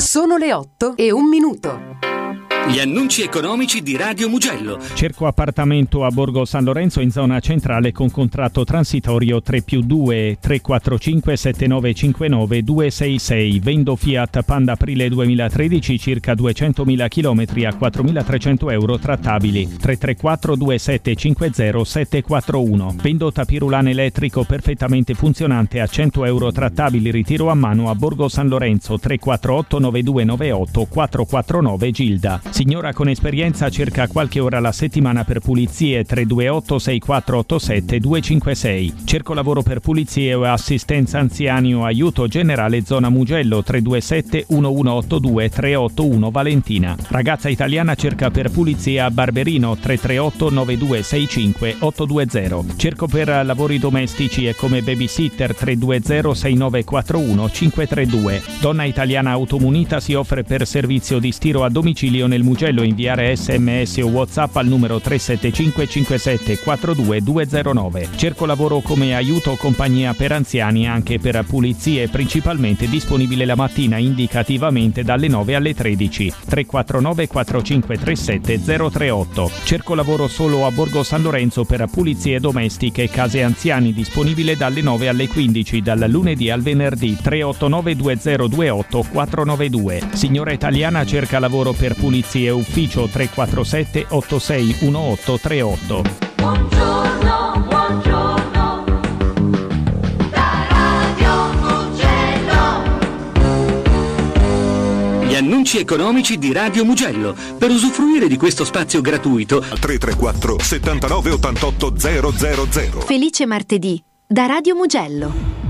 Sono le 8:01. Gli annunci economici di Radio Mugello. Cerco appartamento a Borgo San Lorenzo in zona centrale con contratto transitorio 3+2 345 7959 266. Vendo Fiat Panda aprile 2013, circa 200.000 km a 4.300 euro trattabili. 334 2750 741. Vendo Tapirulane elettrico perfettamente funzionante a 100 euro trattabili, ritiro a mano a Borgo San Lorenzo. 348 9298 449 Gilda. Signora con esperienza cerca qualche ora alla settimana per pulizie. 328 6487 256. Cerco lavoro per pulizie o assistenza anziani o aiuto generale zona Mugello. 327 1182 381 Valentina. Ragazza italiana cerca per pulizie a Barberino. 338 9265 820. Cerco per lavori domestici e come babysitter. 320 6941 532. Donna italiana automunita si offre per servizio di stiro a domicilio nel Mugello. Inviare SMS o WhatsApp al numero 375 57 42 209. Cerco lavoro come aiuto compagnia per anziani, anche per pulizie, principalmente disponibile la mattina indicativamente dalle 9 alle 13. 349 4537 038. Cerco lavoro solo a Borgo San Lorenzo per pulizie domestiche e case anziani, disponibile dalle 9 alle 15 dal lunedì al venerdì. 389 2028 492. Signora italiana cerca lavoro per pulizie e ufficio. 347 8618 38. Buongiorno, buongiorno, da Radio Mugello. Gli annunci economici di Radio Mugello. Per usufruire di questo spazio gratuito 334 79 88 000. Felice martedì da Radio Mugello.